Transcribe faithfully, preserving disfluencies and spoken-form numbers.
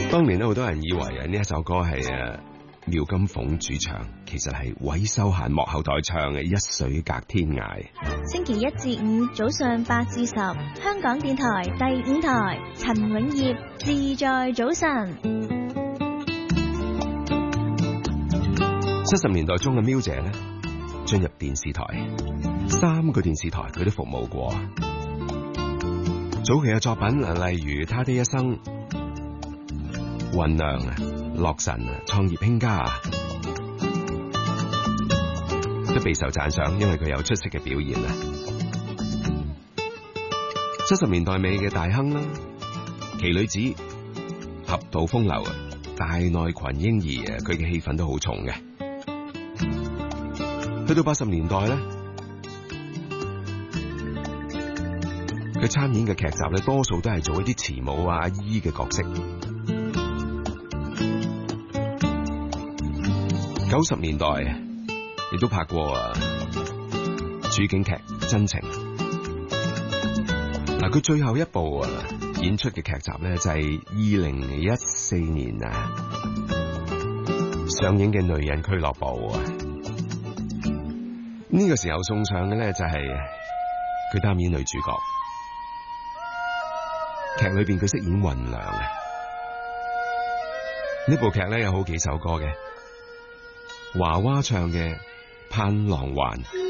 當年咧，好多人以為啊呢一首歌係誒廖金鳳主唱，其實係韋修嫻幕後代唱嘅《一水隔天涯》。 星期一至五早上八至十，香港電台第五台，陳永業自在早晨。 七十年代中嘅喵姐咧，進入電視台，三個電視台佢都服務過。早期嘅作品例如《他的一生》、雲娘啊、洛神啊、創業興家啊，都備受讚賞，因為佢有出色嘅表現啊。七十年代尾嘅大亨啦，奇女子、俠盜風流啊、大內群英兒啊，佢嘅戲份都好重嘅。去到八十年代咧，佢參演嘅劇集咧，多數都係做一啲慈母啊、阿姨嘅角色。九十年代亦都拍過啊處境劇《真情》。嗱，佢最後一部啊演出嘅劇集咧，就係二零一四年啊上映嘅《女人俱樂部》啊。呢個時候送上嘅咧就係佢擔演女主角，劇裏邊佢飾演雲娘啊。呢部劇咧有好幾首歌嘅，華娃唱嘅《盼郎還》。